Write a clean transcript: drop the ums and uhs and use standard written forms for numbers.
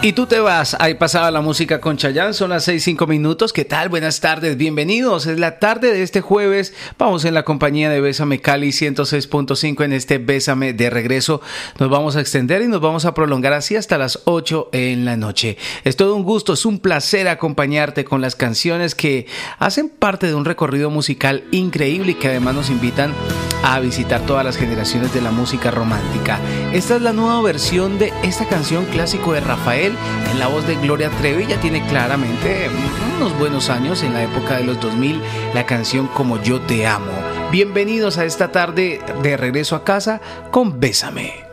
Y tú te vas, ahí pasaba la música con Chayanne, son las 6:05. ¿Qué tal? Buenas tardes, bienvenidos. Es la tarde de este jueves, vamos en la compañía de Bésame Cali 106.5 en este Bésame de regreso. Nos vamos a extender y nos vamos a prolongar así hasta las 8 en la noche. Es todo un gusto, es un placer acompañarte con las canciones que hacen parte de un recorrido musical increíble y que además nos invitan a visitar todas las generaciones de la música romántica. Esta es la nueva versión de esta canción clásico de Rafael en la voz de Gloria Trevi. Ya tiene claramente unos buenos años, en la época de los 2000, la canción Como yo te amo. Bienvenidos a esta tarde de regreso a casa con Bésame.